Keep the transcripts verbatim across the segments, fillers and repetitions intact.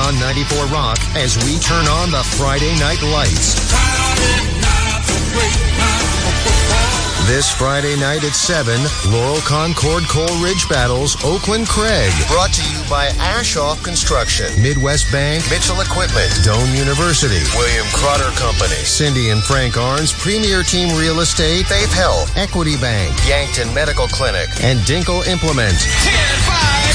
on ninety-four Rock as we turn on the Friday night lights. This Friday night at seven, Laurel Concord Coal Ridge Battles, Oakland Craig. Brought to you by Ashoff Construction, Midwest Bank, Mitchell Equipment, Doane University, William Crotter Company, Cindy and Frank Arns, Premier Team Real Estate, Faith Health, Equity Bank, Yankton Medical Clinic, and Dinkle Implement. ten five,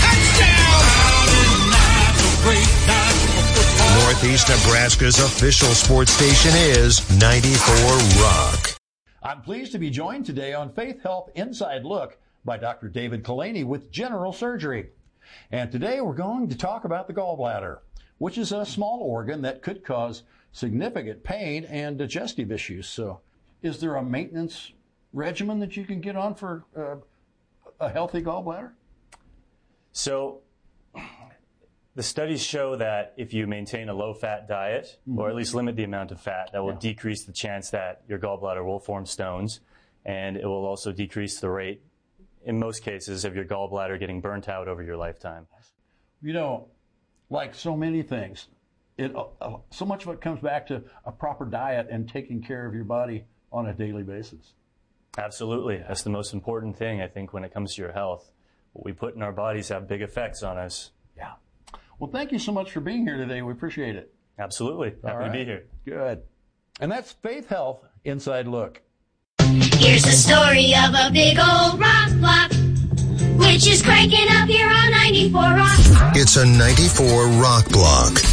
touchdown! Northeast Nebraska's official sports station is ninety-four Rock. I'm pleased to be joined today on Faith Health Inside Look by Doctor David Kalani with General Surgery. And today we're going to talk about the gallbladder, which is a small organ that could cause significant pain and digestive issues. So is there a maintenance regimen that you can get on for uh, a healthy gallbladder? So the studies show that if you maintain a low-fat diet, mm-hmm. or at least limit the amount of fat, that will yeah. decrease the chance that your gallbladder will form stones, and it will also decrease the rate, in most cases, of your gallbladder getting burnt out over your lifetime. You know, like so many things, it uh, so much of it comes back to a proper diet and taking care of your body on a daily basis. Absolutely. That's the most important thing, I think, when it comes to your health. What we put in our bodies have big effects on us. Yeah. Well, thank you so much for being here today. We appreciate it. Absolutely. Happy right. to be here. Good. And that's Faith Health Inside Look. Here's the story of a big old rock block, which is cranking up here on ninety-four Rock. It's a ninety-four Rock Block.